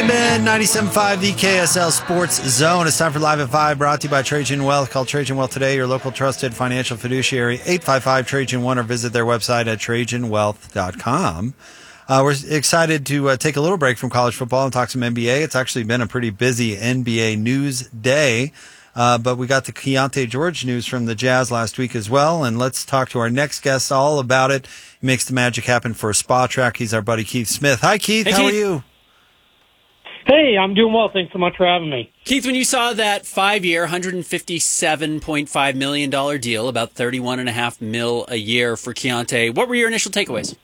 and Ben, 97.5, the KSL Sports Zone. It's time for Live at 5, brought to you by Trajan Wealth. Call Trajan Wealth today, your local trusted financial fiduciary, 855-TRAJAN1, or visit their website at TrajanWealth.com. We're excited to take a little break from college football and talk some NBA. It's actually been a pretty busy NBA news day, but we got the Keyonte George news from the Jazz last week as well, and let's talk to our next guest all about it. He makes the magic happen for Spa Track. He's our buddy Keith Smith. Hi, Keith. How are you? Hey, I'm doing well. Thanks so much for having me. Keith, when you saw that 5-year, $157.5 million deal, about $31.5 million a year for Keyonte, what were your initial takeaways?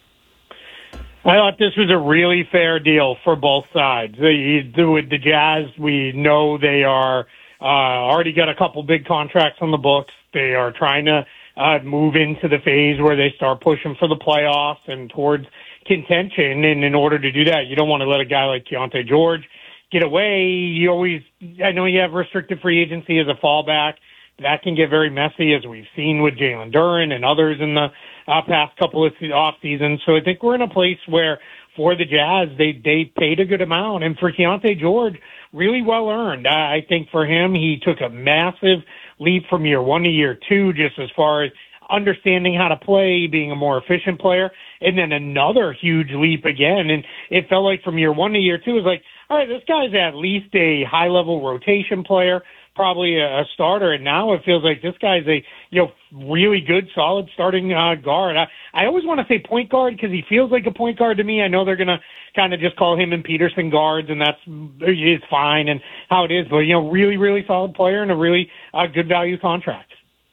I thought this was a really fair deal for both sides. With the Jazz, we know they are already got a couple big contracts on the books. They are trying to move into the phase where they start pushing for the playoffs and towards contention. And in order to do that, you don't want to let a guy like Keyonte George get away. I know you have restricted free agency as a fallback. That can get very messy, as we've seen with Jalen Duren and others in the past couple of off seasons. So I think we're in a place where for the Jazz, they paid a good amount. And for Keyonte George, really well earned. I think for him, he took a massive leap from year one to year two, just as far as understanding how to play, being a more efficient player, and then another huge leap again. And it felt like from year one to year two, it was like, all right, this guy's at least a high-level rotation player, probably a starter, and now it feels like this guy's a really good, solid starting guard. I always want to say point guard because he feels like a point guard to me. I know they're going to kind of just call him and Peterson guards, and is fine and how it is, but really, really solid player and a really good value contract.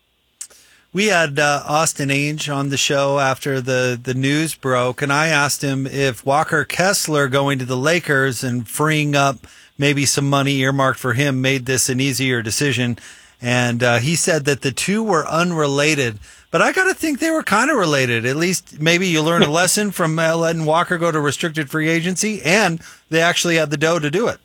We had Austin Ainge on the show after the news broke, and I asked him if Walker Kessler going to the Lakers and freeing up maybe some money earmarked for him made this an easier decision. And he said that the two were unrelated. But I got to think they were kind of related. At least maybe you learn a lesson from letting Walker go to restricted free agency, and they actually had the dough to do it.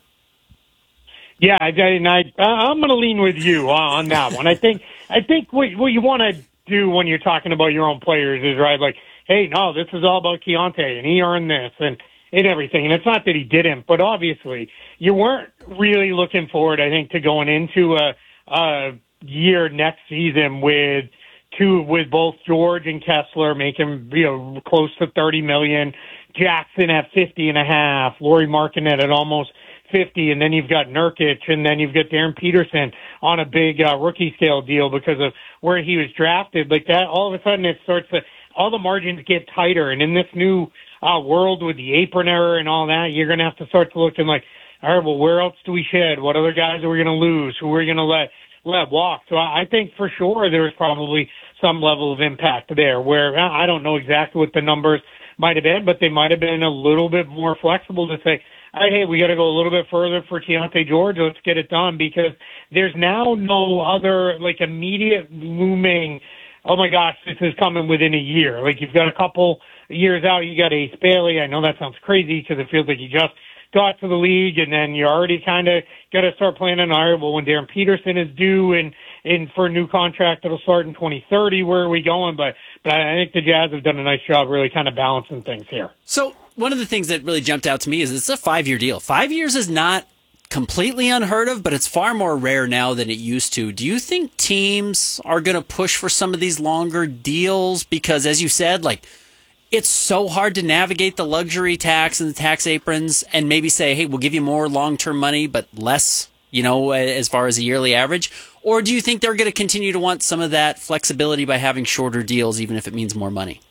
Yeah, I'm going to lean with you on that one. I think what you want to do when you're talking about your own players is, right, like, hey, no, this is all about Keyonte, and he earned this, and everything. And it's not that he didn't, but obviously you weren't really looking forward, I think, to going into a year next season with both George and Kessler making close to $30 million, Jackson at $50.5, Lauri Markkanen at almost $50, and then you've got Nurkic, and then you've got Darren Peterson on a big rookie scale deal because of where he was drafted. Like that, all of a sudden it starts to all the margins get tighter, and in this new world with the apron error and all that, you're going to have to start to look and like, all right, well, where else do we shed? What other guys are we going to lose? Who are we going to let walk? So I think for sure there was probably some level of impact there where I don't know exactly what the numbers might have been, but they might have been a little bit more flexible to say, hey, we got to go a little bit further for Keyonte George. Let's get it done because there's now no other like immediate looming, oh my gosh, this is coming within a year. Like you've got a couple years out, you got Ace Bailey. I know that sounds crazy because it feels like you just got to the league and then you already kind of got to start planning, all right, well, when Darren Peterson is due and for a new contract that'll start in 2030, where are we going? But I think the Jazz have done a nice job really kind of balancing things here. So one of the things that really jumped out to me is it's a 5-year deal. 5 years is not completely unheard of, but it's far more rare now than it used to. Do you think teams are going to push for some of these longer deals? Because as you said, like, it's so hard to navigate the luxury tax and the tax aprons and maybe say, hey, we'll give you more long-term money, but less, as far as a yearly average. Or do you think they're going to continue to want some of that flexibility by having shorter deals, even if it means more money?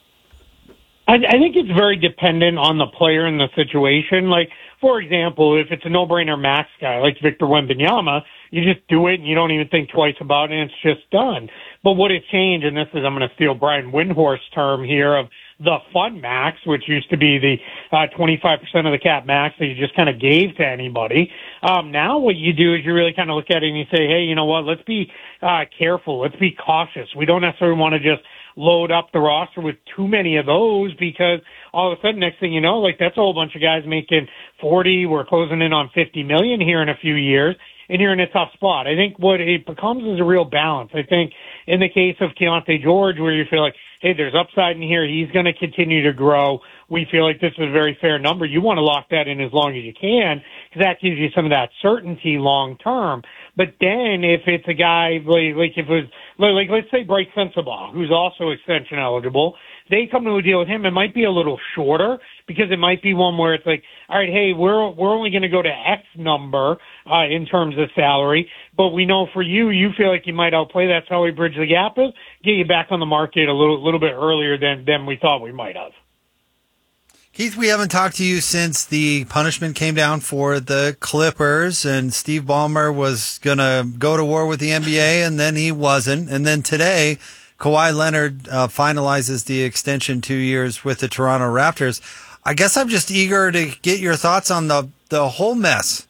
I think it's very dependent on the player and the situation. Like, for example, if it's a no-brainer max guy like Victor Wembanyama, you just do it and you don't even think twice about it and it's just done. But what has changed, and this is, I'm going to steal Brian Windhorst's term here of the fun max, which used to be the 25% of the cap max that you just kind of gave to anybody. Now what you do is you really kind of look at it and you say, hey, you know what, let's be careful. Let's be cautious. We don't necessarily want to just load up the roster with too many of those because all of a sudden, next thing you know, like that's a whole bunch of guys making 40. We're closing in on 50 million here in a few years. and you're in a tough spot. I think what it becomes is a real balance. I think in the case of Keontae George, where you feel like, hey, there's upside in here, he's going to continue to grow. We feel like this is a very fair number. You want to lock that in as long as you can, because that gives you some of that certainty long term. But then if it's a guy like if it was like let's say Bryce Sensabaugh, who's also extension eligible, they come to a deal with him, it might be a little shorter because it might be one where it's like, all right, hey, we're only going to go to X number in terms of salary, but we know for you feel like you might outplay that salary, bridge the gap, is get you back on the market a little bit earlier than we thought we might have. Keith, we haven't talked to you since the punishment came down for the Clippers, and Steve Ballmer was going to go to war with the NBA, and then he wasn't. And then today, Kawhi Leonard finalizes the extension 2 years with the Toronto Raptors. I guess I'm just eager to get your thoughts on the whole mess.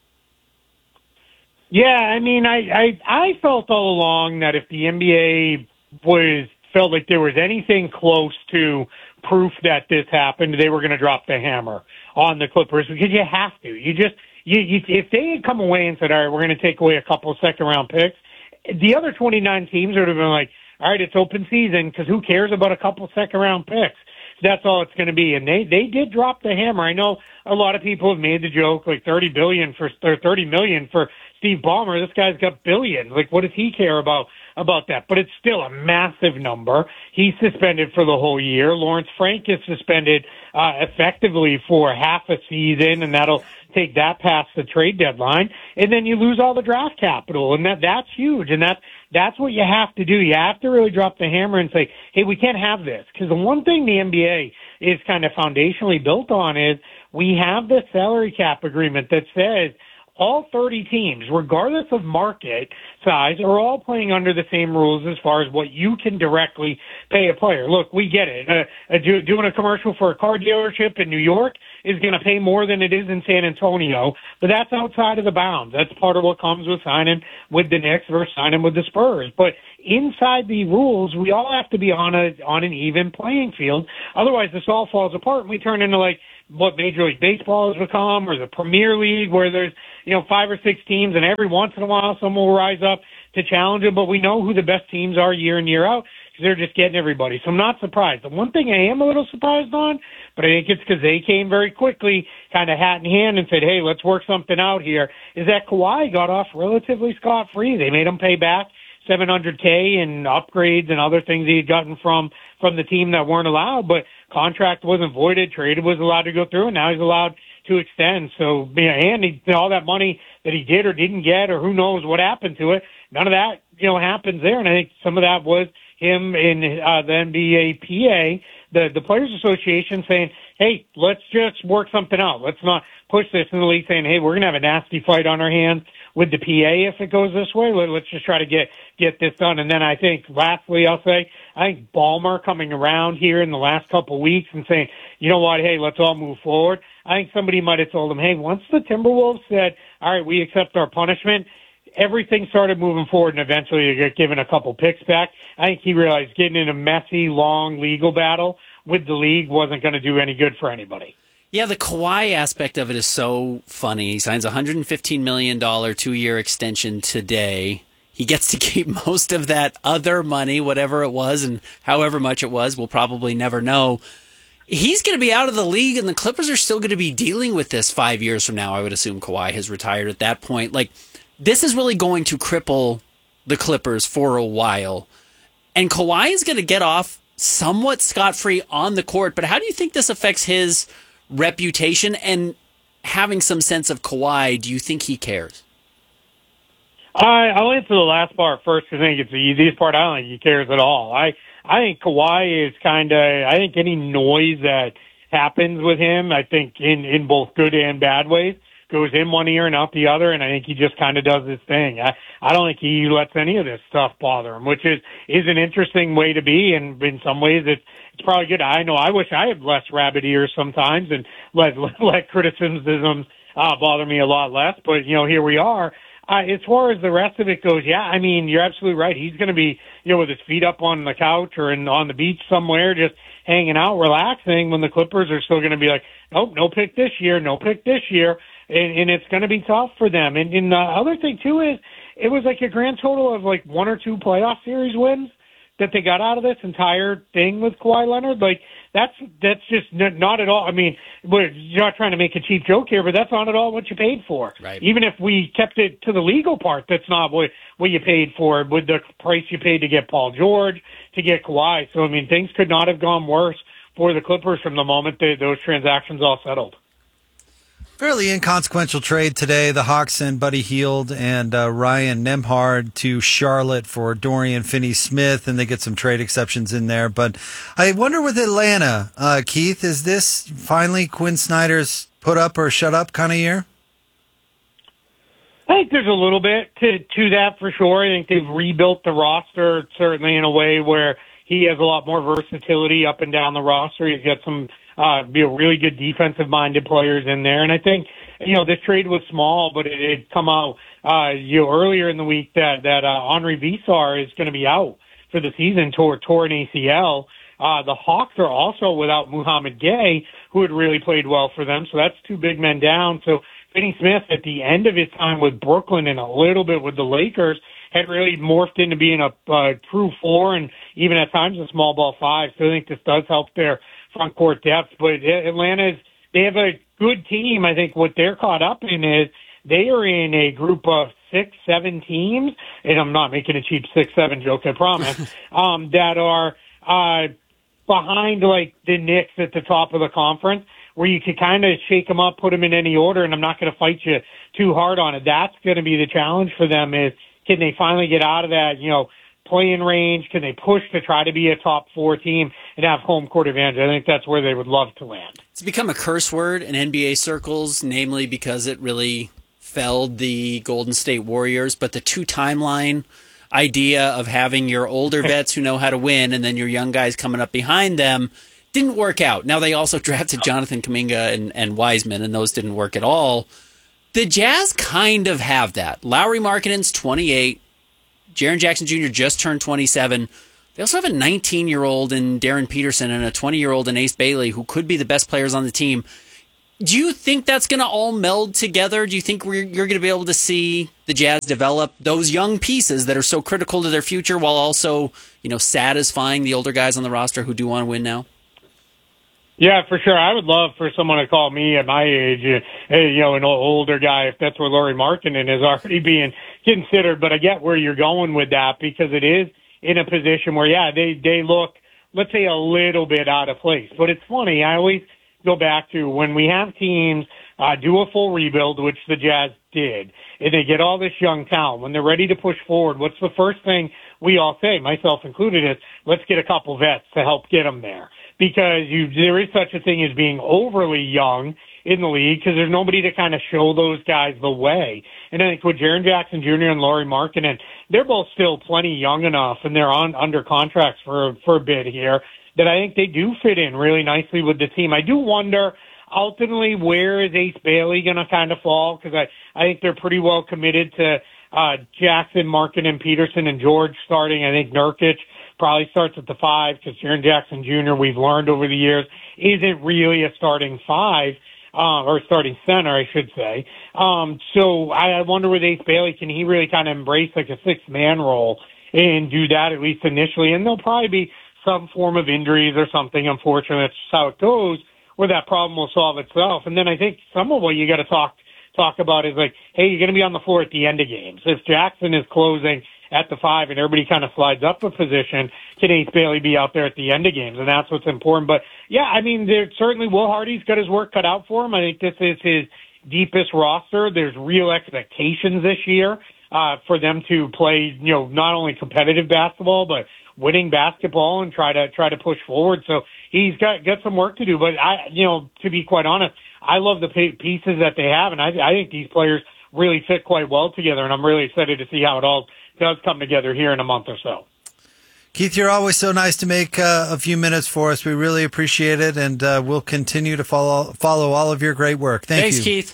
Yeah, I mean, I felt all along that if the NBA felt like there was anything close to proof that this happened, they were going to drop the hammer on the Clippers, because you have to. If they had come away and said, all right, we're going to take away a couple of second-round picks, the other 29 teams would have been like, all right, it's open season, because who cares about a couple of second-round picks? That's all it's going to be. And they did drop the hammer. I know a lot of people have made the joke, like $30 million for Steve Ballmer. This guy's got billions. Like, what does he care about that? But it's still a massive number. He's suspended for the whole year. Lawrence Frank is suspended effectively for half a season, and that'll take that past the trade deadline. And then you lose all the draft capital, and that's huge. And that's what you have to do. You have to really drop the hammer and say, hey, we can't have this. Because the one thing the NBA is kind of foundationally built on is we have this salary cap agreement that says all 30 teams, regardless of market size, are all playing under the same rules as far as what you can directly pay a player. Look, we get it. Doing a commercial for a car dealership in New York is going to pay more than it is in San Antonio, but that's outside of the bounds. That's part of what comes with signing with the Knicks versus signing with the Spurs. But inside the rules, we all have to be on an even playing field. Otherwise, this all falls apart, and we turn into like what Major League Baseball has become, or the Premier League, where there's 5 or 6 teams, and every once in a while someone will rise up to challenge them. But we know who the best teams are year in, year out, because they're just getting everybody. So I'm not surprised. The one thing I am a little surprised on, but I think it's because they came very quickly, kind of hat in hand, and said, hey, let's work something out here, is that Kawhi got off relatively scot-free. They made him pay back $700K and upgrades and other things he had gotten from the team that weren't allowed, but contract wasn't voided, trade was allowed to go through, and now he's allowed to extend. So, and all that money that he did or didn't get, or who knows what happened to it, none of that, happens there. And I think some of that was him in the NBA PA, the Players Association, saying, hey, let's just work something out. Let's not push this in the league, saying, hey, we're going to have a nasty fight on our hands with the PA if it goes this way. Let's just try to get this done. And then I think, lastly, I'll say, I think Ballmer coming around here in the last couple of weeks and saying, you know what, hey, let's all move forward. I think somebody might have told him, hey, once the Timberwolves said, all right, we accept our punishment, everything started moving forward, and eventually they get given a couple picks back. I think he realized getting in a messy, long legal battle with the league wasn't going to do any good for anybody. Yeah, the Kawhi aspect of it is so funny. He signs a $115 million 2-year extension today. He gets to keep most of that other money, whatever it was, and however much it was, we'll probably never know. He's going to be out of the league, and the Clippers are still going to be dealing with this 5 years from now. I would assume Kawhi has retired at that point. Like, this is really going to cripple the Clippers for a while. And Kawhi is going to get off somewhat scot-free on the court, but how do you think this affects his reputation and having some sense of Kawhi? Do you think he cares? I'll answer the last part first, because I think it's the easiest part. I don't think he cares at all. I think Kawhi is I think any noise that happens with him, I think in both good and bad ways, goes in one ear and out the other, and I think he just kind of does his thing. I don't think he lets any of this stuff bother him, which is an interesting way to be, and in some ways it's probably good. I know I wish I had less rabbit ears sometimes and let criticisms bother me a lot less, but here we are. As far as the rest of it goes, yeah, I mean, you're absolutely right. He's going to be, with his feet up on the couch or on the beach somewhere, just hanging out, relaxing, when the Clippers are still going to be like, nope, no pick this year, no pick this year. and it's going to be tough for them. And the other thing too is it was like a grand total of like 1 or 2 playoff series wins that they got out of this entire thing with Kawhi Leonard. Like that's just not at all. I mean, we're not trying to make a cheap joke here, but that's not at all what you paid for. Right. Even if we kept it to the legal part, that's not what you paid for with the price you paid to get Paul George, to get Kawhi. So I mean, things could not have gone worse for the Clippers from the moment those transactions all settled. Fairly inconsequential trade today. The Hawks send Buddy Hield and Ryan Nembhard to Charlotte for Dorian Finney-Smith, and they get some trade exceptions in there. But I wonder with Atlanta, Keith, is this finally Quinn Snyder's put up or shut up kind of year? I think there's a little bit to that for sure. I think they've rebuilt the roster certainly in a way where he has a lot more versatility up and down the roster. He's got some really good defensive-minded players in there. And I think, this trade was small, but it had come out, earlier in the week that Henri Visar is going to be out for the season, tore an ACL. The Hawks are also without Muhammad Gay, who had really played well for them. So that's 2 big men down. So Finney-Smith, at the end of his time with Brooklyn and a little bit with the Lakers, had really morphed into being a true 4 and even at times a small ball 5. So I think this does help their front court depth. But they have a good team. I think what they're caught up in is they are in a group of 6, 7 teams, and I'm not making a cheap 6-7 joke, I promise, that are behind like the Knicks at the top of the conference, where you can kind of shake them up, put them in any order, and I'm not going to fight you too hard on it. That's going to be the challenge for them is, can they finally get out of that, play-in range? Can they push to try to be a top 4 team and have home court advantage? I think that's where they would love to land. It's become a curse word in NBA circles, namely because it really felled the Golden State Warriors, but the 2 timeline idea of having your older vets who know how to win and then your young guys coming up behind them didn't work out. Now, they also drafted Jonathan Kuminga and Wiseman, and those didn't work at all. The Jazz kind of have that. Lauri Markkanen's 28. Jaren Jackson Jr. just turned 27. They also have a 19-year-old in Darren Peterson and a 20-year-old in Ace Bailey who could be the best players on the team. Do you think that's going to all meld together? Do you think you're going to be able to see the Jazz develop those young pieces that are so critical to their future while also, satisfying the older guys on the roster who do want to win now? Yeah, for sure. I would love for someone to call me at my age, an older guy, if that's where Lauri Markkanen is already being considered. But I get where you're going with that because it is in a position where, they look, let's say, a little bit out of place. But it's funny. I always go back to when we have teams do a full rebuild, which the Jazz did, and they get all this young talent. When they're ready to push forward, what's the first thing we all say, myself included, is let's get a couple vets to help get them there. Because there is such a thing as being overly young in the league because there's nobody to kind of show those guys the way. And I think with Jaren Jackson Jr. and Lauri Markkanen, they're both still plenty young enough and they're under contracts for a bit here that I think they do fit in really nicely with the team. I do wonder ultimately where is Ace Bailey going to kind of fall because I think they're pretty well committed to Jackson, Markkanen, Peterson, and George starting. I think Nurkic probably starts at the 5 because Jaren Jackson Jr., we've learned over the years, isn't really a starting 5, or starting center, I should say. So I wonder with Ace Bailey, can he really kind of embrace like a 6-man role and do that at least initially? And there'll probably be some form of injuries or something, unfortunately. That's how it goes, where that problem will solve itself. And then I think some of what you got to talk about is like, hey, you're going to be on the floor at the end of games. If Jackson is closing at the 5 and everybody kind of slides up a position, can Ace Bailey be out there at the end of games? And that's what's important. But yeah, I mean, there certainly Will Hardy's got his work cut out for him. I think this is his deepest roster. There's real expectations this year for them to play, not only competitive basketball, but winning basketball and try to push forward. So he's got some work to do. But to be quite honest, I love the pieces that they have. And I think these players really fit quite well together. And I'm really excited to see how it all does come together here in a month or so. Keith, you're always so nice to make a few minutes for us. We really appreciate it, and we'll continue to follow all of your great work. Thanks, Keith.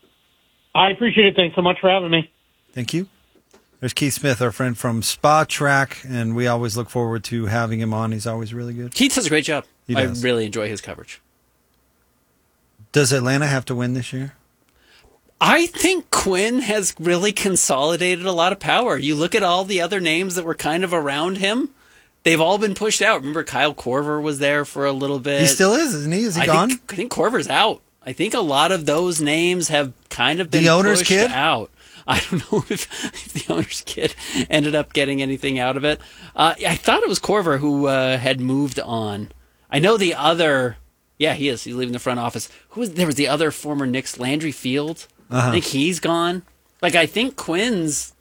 I appreciate it. Thanks so much for having me. Thank you. There's Keith Smith, our friend from Spa Track, and we always look forward to having him on. He's always really good. Keith does a great job. I really enjoy his coverage. Does Atlanta have to win this year? I think Quinn has really consolidated a lot of power. You look at all the other names that were kind of around him. They've all been pushed out. Remember, Kyle Korver was there for a little bit. He still is, isn't he? Is he gone? I think Korver's out. I think a lot of those names have kind of been the owner's pushed kid out. I don't know if the owner's kid ended up getting anything out of it. I thought it was Korver who had moved on. I know the other. Yeah, he is. He's leaving the front office. There was the other former Knicks, Landry Field. I think he's gone. Like, I think Quinn's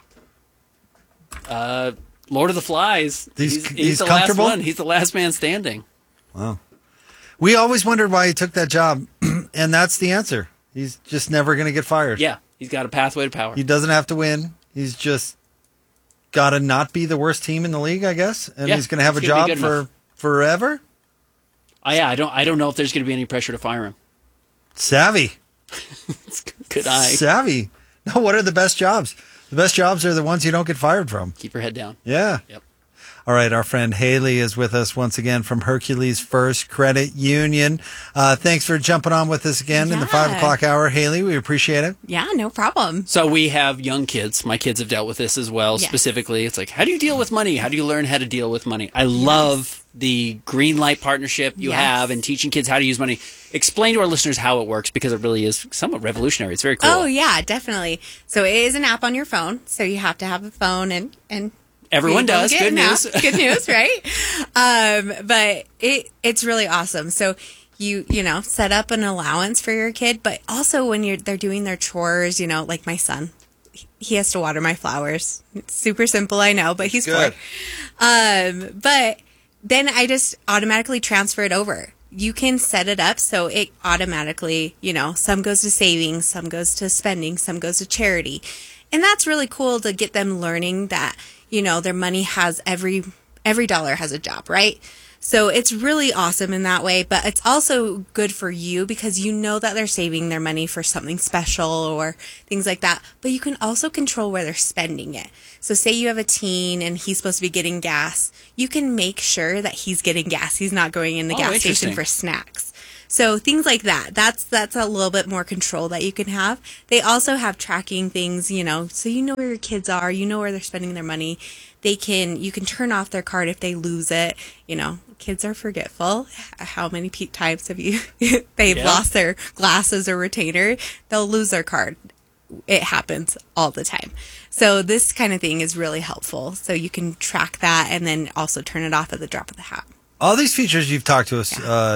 Lord of the Flies. He's the comfortable? last one. He's the last man standing. Wow. We always wondered why he took that job, and that's the answer. He's just never going to get fired. Yeah, he's got a pathway to power. He doesn't have to win. He's just got to not be the worst team in the league, I guess, and he's going to have a job for forever. Yeah, I don't know if there's going to be any pressure to fire him. Savvy. Good eye. Savvy. No, what are the best jobs? The best jobs are the ones you don't get fired from. Keep your head down. Yeah. Yep. All right, our friend Haley is with us once again from Hercules First Credit Union. Thanks for jumping on with us again in the 5 o'clock hour, Haley. We appreciate it. Yeah, no problem. So we have young kids. My kids have dealt with this as well. Yes. Specifically, it's like, how do you deal with money? How do you learn how to deal with money? I love the Green Light partnership you have and teaching kids how to use money. Explain to our listeners how it works, because it really is somewhat revolutionary. It's very cool. Oh, yeah, definitely. So it is an app on your phone. So you have to have a phone and everyone does. Good news. Good news, right? But it's really awesome. So you set up an allowance for your kid, but also when they're doing their chores, like my son, he has to water my flowers. It's super simple, I know, but he's good. 4. But then I just automatically transfer it over. You can set it up so it automatically, some goes to savings, some goes to spending, some goes to charity. And that's really cool to get them learning that, their money has every dollar has a job, right? So it's really awesome in that way, but it's also good for you because you know that they're saving their money for something special or things like that, but you can also control where they're spending it. So say you have a teen and he's supposed to be getting gas, you can make sure that he's getting gas. He's not going in the gas station for snacks. So things like that. That's a little bit more control that you can have. They also have tracking things, so you know where your kids are, you know where they're spending their money. You can turn off their card if they lose it. Kids are forgetful. How many times have they've lost their glasses or retainer? They'll lose their card. It happens all the time. So this kind of thing is really helpful. So you can track that and then also turn it off at the drop of the hat. All these features you've talked to us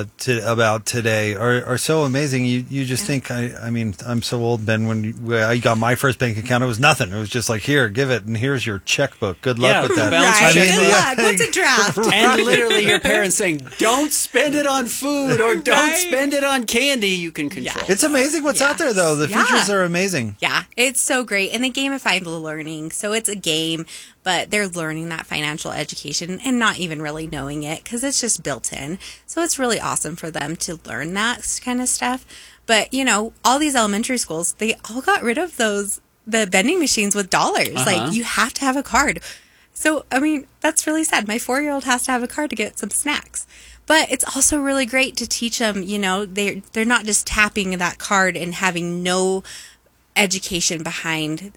about today are so amazing. You just think, I'm so old, Ben. When I got my first bank account, it was nothing. It was just like, here, give it, and here's your checkbook. Good luck with that. Right. Good luck. What's a draft? And literally your parents saying, don't spend it on food or don't spend it on candy. You can control. It's amazing what's out there, though. The features are amazing. Yeah, it's so great. And they gamify the learning. So it's a game, but they're learning that financial education and not even really knowing it because it's just built in. So it's really awesome for them to learn that kind of stuff. But, all these elementary schools, they all got rid of the vending machines with dollars. Like, you have to have a card. So, that's really sad. My 4-year-old has to have a card to get some snacks. But it's also really great to teach them, they're not just tapping that card and having no education behind,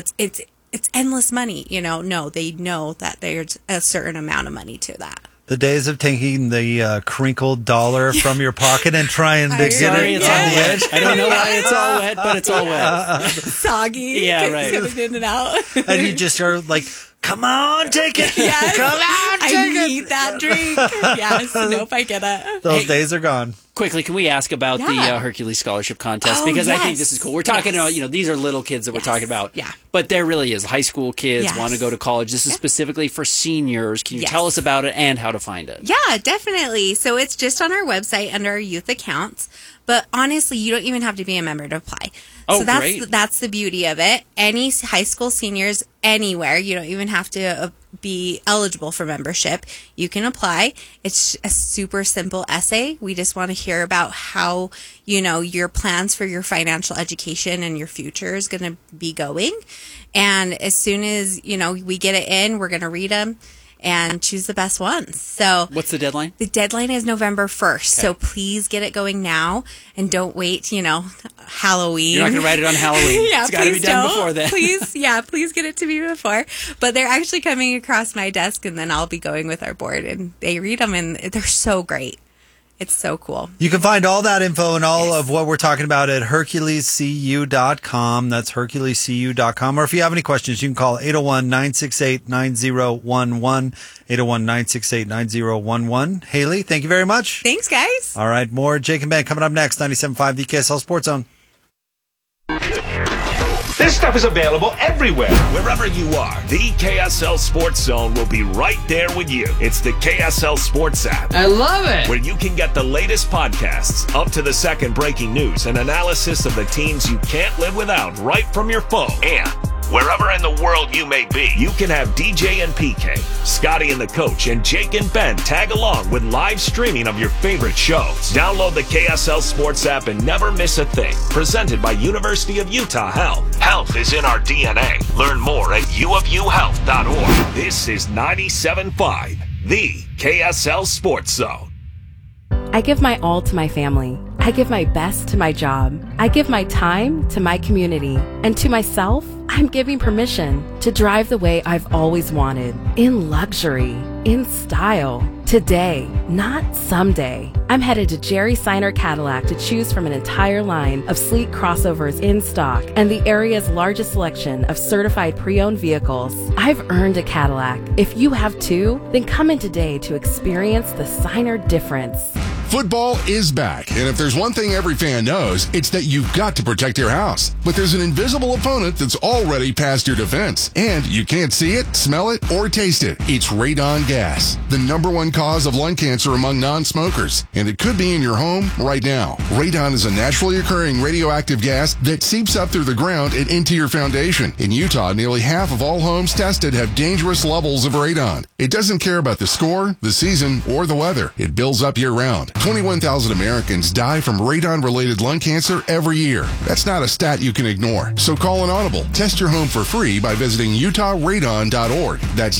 it's endless money, No, they know that there's a certain amount of money to that. The days of taking the crinkled dollar from your pocket and trying to get it on the edge. I don't know why it's all wet, but it's all wet. Soggy. Yeah, right. Coming in and out. And you just are like, come on, take it. Yes. Come on, take it. I need that drink. Yes. Nope, I get it. Those days are gone. Quickly, can we ask about the Hercules Scholarship Contest? Because I think this is cool. We're talking about, these are little kids that we're talking about. Yeah. But there really is. High school kids want to go to college. This is specifically for seniors. Can you tell us about it and how to find it? Yeah, definitely. So it's just on our website under our youth accounts. But honestly, you don't even have to be a member to apply. Oh, so that's great. That's the beauty of it. Any high school seniors anywhere, you don't even have to be eligible for membership. You can apply. It's a super simple essay. We just want to hear about how, your plans for your financial education and your future is going to be going. And as soon as, we get it in, we're going to read them. and choose the best ones. So What's the deadline? the deadline is November 1st. So please get it going now and don't wait, Halloween. You're not going to write it on Halloween. Yeah, it's got to be done before then. Please get it to me before. But they're actually coming across my desk, and then I'll be going with our board, and they read them, and they're so great. It's so cool. You can find all that info and all of what we're talking about at HerculesCU.com. That's HerculesCU.com. Or if you have any questions, you can call 801-968-9011. 801-968-9011. Haley, thank you very much. Thanks, guys. All right, more Jake and Ben coming up next. 97.5, the KSL Sports Zone. This stuff is available everywhere. Wherever you are, the KSL Sports Zone will be right there with you. It's the KSL Sports app. I love it. Where you can get the latest podcasts, up to the second breaking news, and analysis of the teams you can't live without right from your phone. And wherever in the world you may be, you can have DJ and PK, Scotty and the coach, and Jake and Ben tag along with live streaming of your favorite shows. Download the KSL Sports app and never miss a thing. Presented by University of Utah Health. Health is in our DNA. Learn more at uofuhealth.org. This is 97.5, the KSL Sports Zone. I give my all to my family. I give my best to my job. I give my time to my community. And to myself, I'm giving permission to drive the way I've always wanted. In luxury, in style. Today, not someday. I'm headed to Jerry Seiner Cadillac to choose from an entire line of sleek crossovers in stock and the area's largest selection of certified pre-owned vehicles. I've earned a Cadillac. If you have too, then come in today to experience the Seiner difference. Football is back, and if there's one thing every fan knows, it's that you've got to protect your house. But there's an invisible opponent that's already past your defense, and you can't see it, smell it, or taste it. It's radon gas, the #1 cause of lung cancer among non-smokers, and it could be in your home right now. Radon is a naturally occurring radioactive gas that seeps up through the ground and into your foundation. In Utah, nearly half of all homes tested have dangerous levels of radon. It doesn't care about the score, the season, or the weather. It builds up year-round. 21,000 Americans die from radon-related lung cancer every year. That's not a stat you can ignore. So call an audible. Test your home for free by visiting utahradon.org. That's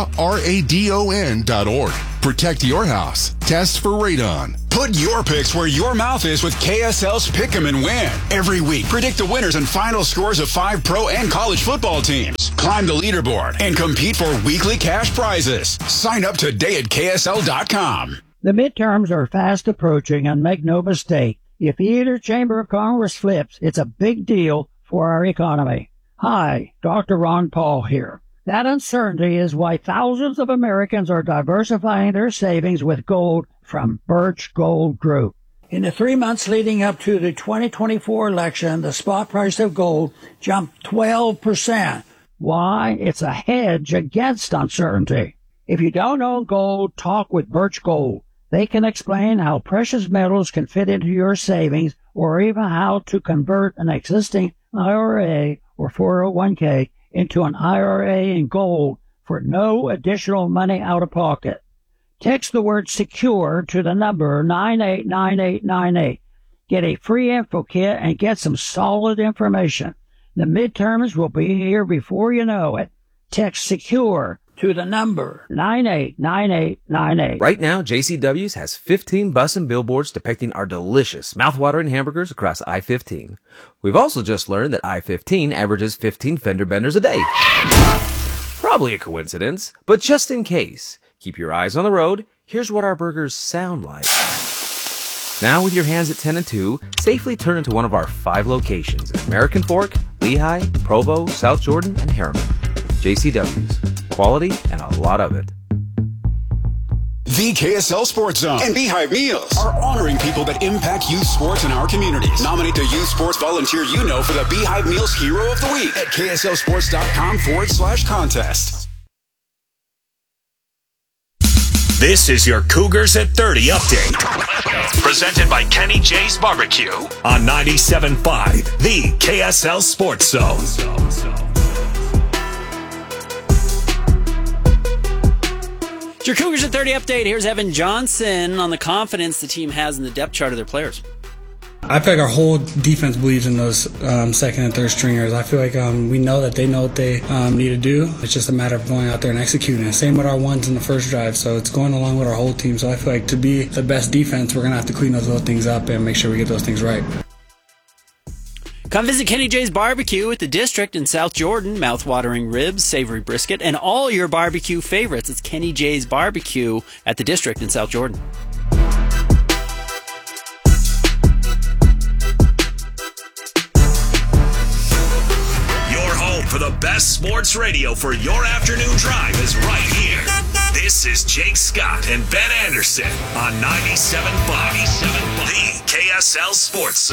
utahradon.org. Protect your house. Test for radon. Put your picks where your mouth is with KSL's Pick 'em and Win. Every week, predict the winners and final scores of 5 pro and college football teams. Climb the leaderboard and compete for weekly cash prizes. Sign up today at KSL.com. The midterms are fast approaching, and make no mistake, if either chamber of Congress flips, it's a big deal for our economy. Hi, Dr. Ron Paul here. That uncertainty is why thousands of Americans are diversifying their savings with gold from Birch Gold Group. In the 3 months leading up to the 2024 election, the spot price of gold jumped 12%. Why? It's a hedge against uncertainty. If you don't own gold, talk with Birch Gold. They can explain how precious metals can fit into your savings, or even how to convert an existing IRA or 401k into an IRA in gold for no additional money out of pocket. Text the word SECURE to the number 989898. Get a free info kit and get some solid information. The midterms will be here before you know it. Text SECURE to the number 989898. Right now, JCW's has 15 bus and billboards depicting our delicious, mouth-watering hamburgers across I-15. We've also just learned that I-15 averages 15 fender benders a day. Probably a coincidence, but just in case, keep your eyes on the road. Here's what our burgers sound like. Now, with your hands at 10 and 2, safely turn into one of our 5 locations in American Fork, Lehigh, Provo, South Jordan, and Harriman. JCW's. Quality and a lot of it. The KSL Sports Zone and Beehive Meals are honoring people that impact youth sports in our communities. Nominate the youth sports volunteer you know for the Beehive Meals Hero of the Week at KSLSports.com/contest. This is your Cougars at 30 update. Presented by Kenny J's Barbecue on 97.5, the KSL Sports Zone. It's your Cougars at 30 update. Here's Evan Johnson on the confidence the team has in the depth chart of their players. I feel like our whole defense believes in those second and third stringers. I feel like we know that they know what they need to do. It's just a matter of going out there and executing it. Same with our ones in the first drive. So it's going along with our whole team. So I feel like to be the best defense, we're going to have to clean those little things up and make sure we get those things right. Come visit Kenny J's Barbecue at the District in South Jordan. Mouth-watering ribs, savory brisket, and all your barbecue favorites. It's Kenny J's Barbecue at the District in South Jordan. Your home for the best sports radio for your afternoon drive is right here. This is Jake Scott and Ben Anderson on 97.5, the KSL Sports Zone.